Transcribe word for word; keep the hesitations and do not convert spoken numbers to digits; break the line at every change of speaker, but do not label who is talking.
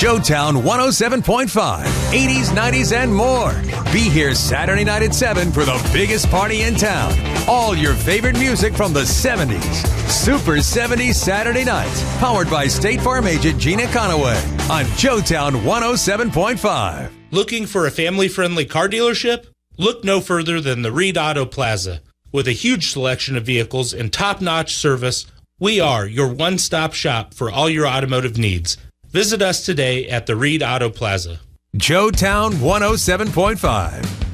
Joetown one oh seven point five, eighties, nineties, and more. Be here Saturday night at seven for the biggest party in town. All your favorite music from the seventies. Super seventies Saturday nights. Powered by State Farm agent Gina Conaway on Joetown one oh seven point five.
Looking for a family-friendly car dealership? Look no further than the Reed Auto Plaza. With a huge selection of vehicles and top-notch service, we are your one-stop shop for all your automotive needs. Visit us today at the Reed Auto Plaza.
Joetown one oh seven point five.